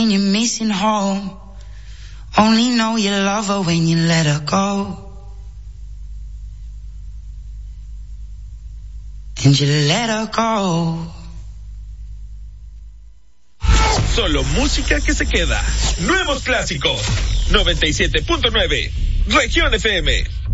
You're missing home. Only know you love her when you let her go. And you let her go. Solo música que se queda. Nuevos clásicos. 97.9. Región FM.